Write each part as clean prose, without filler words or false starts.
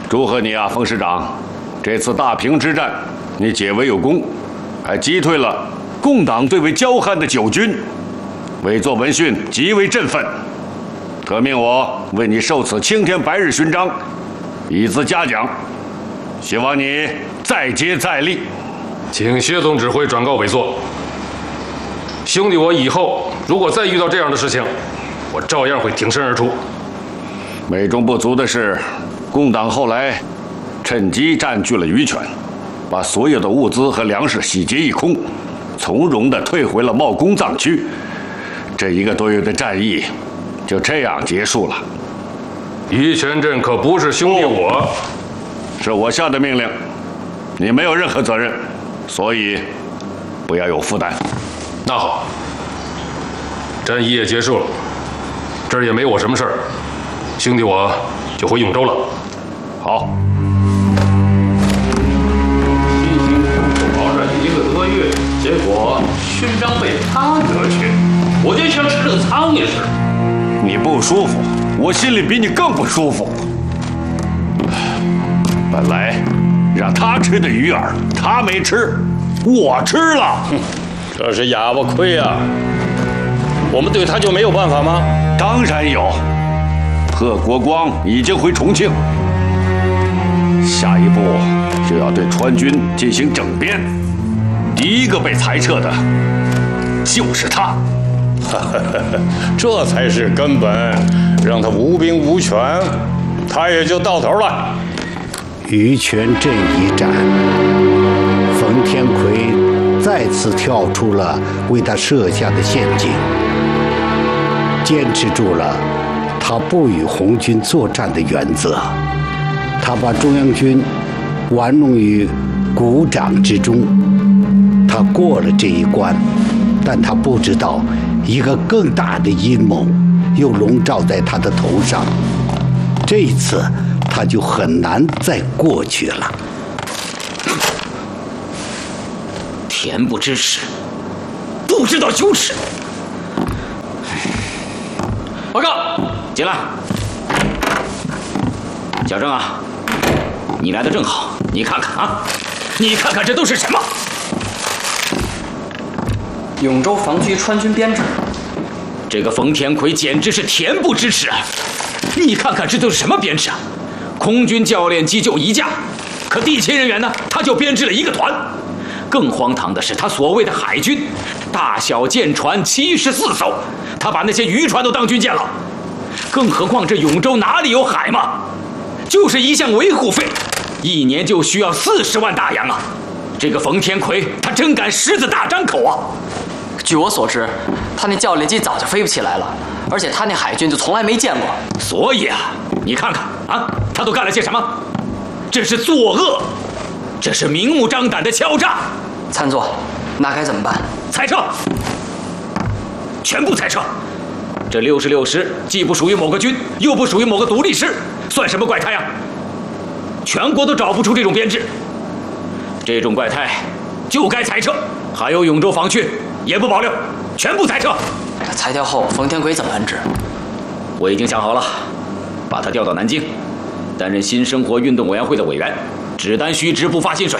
祝贺你啊，冯师长！这次大平之战，你解围有功，还击退了共党最为骄悍的九军，委座闻讯极为振奋，特命我为你受此青天白日勋章，以资嘉奖。希望你再接再厉。 请谢总指挥转告委座。兄弟，我以后如果再遇到这样的事情，我照样会挺身而出。 美中不足的是，共党后来趁机占据了余泉，把所有的物资和粮食洗劫一空，从容地退回了茂公藏区。这1个多月的战役就这样结束了。 余泉镇可不是兄弟我， 是我下的命令，你没有任何责任，所以不要有负担。 那好，战役也结束了，这儿也没我什么事儿，兄弟我就回永州了。 好。 辛辛苦苦熬上1个多月，结果勋章被他夺去，我就像吃了苍蝇似的。 你不舒服，我心里比你更不舒服。本来让他吃的鱼饵，他没吃，我吃了。 这是哑巴亏啊！我们对他就没有办法吗？ 当然有。贺国光已经回重庆，下一步就要对川军进行整编。第一个被裁撤的就是他。 这才是根本，让他无兵无权，他也就到头了。 余泉镇一战，冯天奎再次跳出了为他设下的陷阱，坚持住了他不与红军作战的原则。他把中央军玩弄于股掌之中，他过了这一关，但他不知道一个更大的阴谋又笼罩在他的头上。这一次他就很难再过去了。 恬不知耻，不知道羞耻。报告，进来。小郑啊，你来的正好，你看看啊，你看看这都是什么？ 永州防区川军编制。 这个冯天奎简直是恬不知耻啊！你看看这都是什么编制啊？空军教练机就1架，可地勤人员呢，他就编制了1个团。更荒唐的是，他所谓的海军，大小舰船74艘，他把那些渔船都当军舰了。更何况这永州哪里有海嘛？就是一项维护费，1年就需要40万大洋啊！这个冯天奎，他真敢狮子大张口啊！ 据我所知，他那教练机早就飞不起来了，而且他那海军就从来没见过。 所以啊，你看看啊，他都干了些什么？这是作恶，这是明目张胆的敲诈。 参座，那该怎么办？ 裁撤，全部裁撤。这66师既不属于某个军，又不属于某个独立师，算什么怪胎呀？全国都找不出这种编制，这种怪胎就该裁撤。还有永州防区也不保留，全部裁撤。 裁掉后，冯天奎怎么安置？ 我已经想好了，把他调到南京，担任新生活运动委员会的委员，只担虚职不发薪水。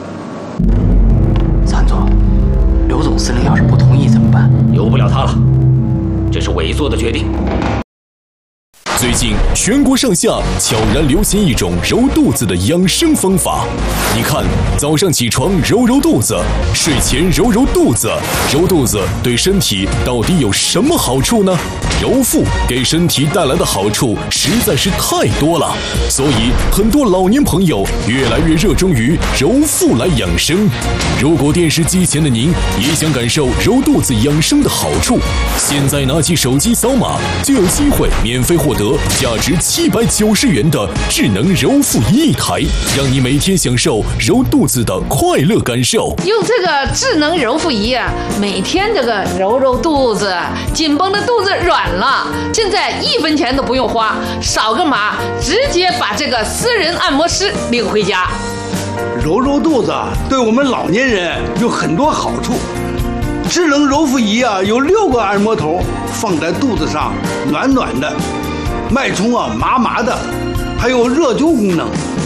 参座，刘总司令要是不同意怎么办？ 由不了他了，这是委座的决定。 最近，全国上下悄然流行一种揉肚子的养生方法。你看，早上起床揉揉肚子，睡前揉揉肚子，揉肚子对身体到底有什么好处呢？揉腹给身体带来的好处实在是太多了，所以很多老年朋友越来越热衷于揉腹来养生。如果电视机前的您也想感受揉肚子养生的好处，现在拿起手机扫码，就有机会免费获得价值790元的智能揉腹仪1台，让你每天享受揉肚子的快乐感受。 用这个智能揉腹仪啊，每天这个揉揉肚子，紧绷的肚子软了，现在1分钱都不用花，扫个码直接把这个私人按摩师领回家。 揉揉肚子对我们老年人有很多好处。智能揉腹仪啊，有6个按摩头放在肚子上，暖暖的；脉冲啊，麻麻的，还有热灸功能。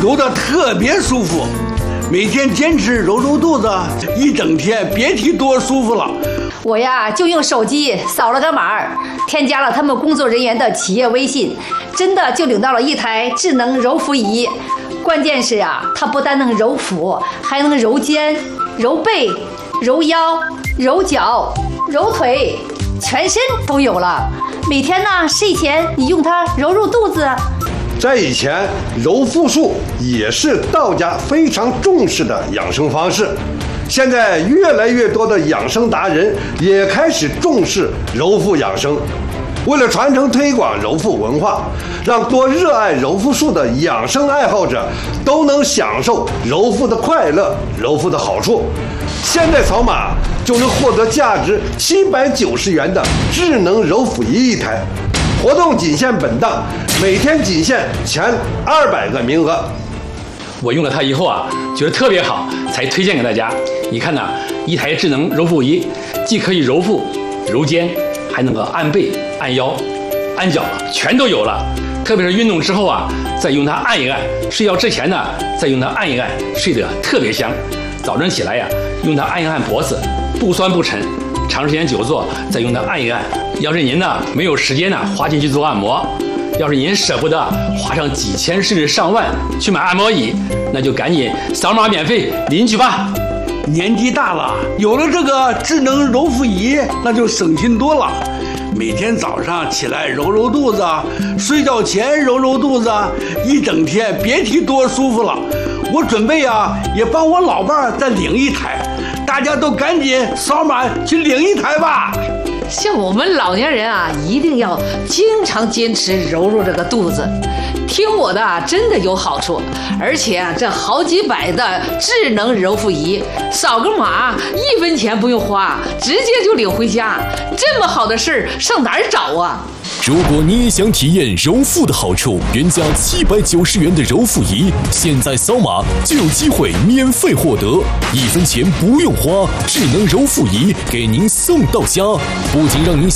揉得特别舒服。每天坚持揉揉肚子，一整天别提多舒服了。 我呀就用手机扫了个码，添加了他们工作人员的企业微信，真的就领到了一台智能揉腹仪。关键是啊，它不但能揉腹，还能揉肩、揉背、揉腰、揉脚、揉腿，全身都有了。每天呢睡前你用它揉揉肚子。 在以前，揉腹术也是道家非常重视的养生方式。现在越来越多的养生达人也开始重视揉腹养生。为了传承推广揉腹文化，让多热爱揉腹术的养生爱好者都能享受揉腹的快乐、揉腹的好处，现在扫码就能获得价值790元的智能揉腹仪一台。活动仅限本档，每天仅限前200个名额。 我用了它以后啊，觉得特别好，才推荐给大家。你看呐，一台智能揉腹仪，既可以揉腹、揉肩，还能够按背、按腰、按脚，全都有了。特别是运动之后啊，再用它按一按；睡觉之前呢，再用它按一按，睡得特别香。早晨起来呀，用它按一按脖子，不酸不沉。长时间久坐，再用它按一按。要是您呢没有时间呢花钱去做按摩，要是您舍不得花上几千甚至上万去买按摩椅，那就赶紧扫码免费领取吧。 年纪大了，有了这个智能揉腹仪，那就省心多了。每天早上起来揉揉肚子，睡觉前揉揉肚子，一整天别提多舒服了。我准备啊，也帮我老伴儿再领一台，大家都赶紧扫码去领一台吧。 像我们老年人啊，一定要经常坚持揉揉这个肚子。听我的啊，真的有好处，而且啊，这好几百的智能揉腹仪，扫个码1分钱不用花，直接就领回家。这么好的事儿，上哪儿找啊？ 如果你也想体验揉腹的好处，原价790元的揉腹仪，现在扫码就有机会免费获得，1分钱不用花，智能揉腹仪给您送到家，不仅让您